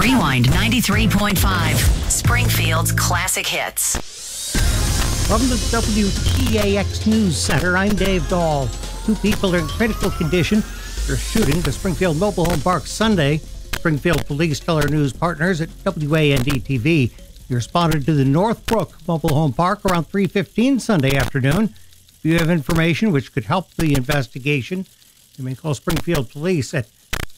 Rewind 93.5, Springfield's classic hits. From the WTAX News Center, I'm Dave Dahl. 2 people are in critical condition after shooting the Springfield Mobile Home Park Sunday. Springfield police tell our news partners at WAND-TV he responded to the Northbrook Mobile Home Park around 3:15 Sunday afternoon. If you have information which could help the investigation, you may call Springfield Police at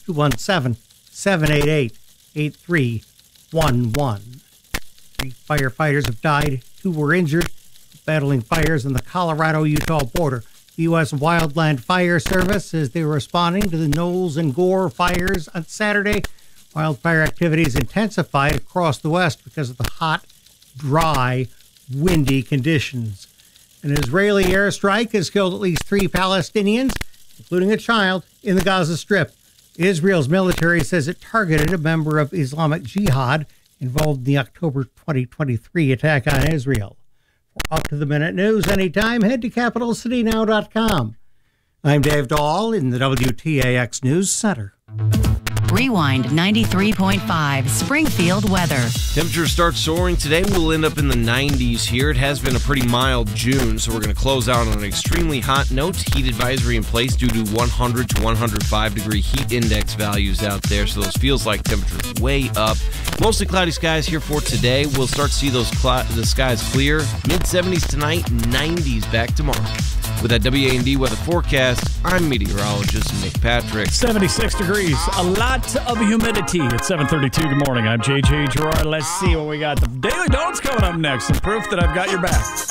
217-788-8311. 3 firefighters have died, 2 were injured, battling fires on the Colorado-Utah border. The U.S. Wildland Fire Service says they were responding to the Knowles and Gore fires on Saturday. Wildfire activities intensified across the west because of the hot, dry, windy conditions. An Israeli airstrike has killed at least 3 Palestinians, including a child, in the Gaza Strip. Israel's military says it targeted a member of Islamic Jihad involved in the October 2023 attack on Israel. For up-to-the-minute news anytime, head to CapitalCityNow.com. I'm Dave Dahl in the WTAX News Center. Rewind 93.5, Springfield weather. Temperatures start soaring today. We'll end up in the 90s here. It has been a pretty mild June, so we're going to close out on an extremely hot note. Heat advisory in place due to 100 to 105 degree heat index values out there, so those feels like temperatures way up. Mostly cloudy skies here for today. We'll start to see the skies clear. Mid-70s tonight, 90s back tomorrow. With that WAND weather forecast, I'm meteorologist Nick Patrick. 76 degrees, a lot of humidity at 7:32. Good morning, I'm JJ Gerard. Let's see what we got. The Daily Donuts coming up next, and proof that I've got your back.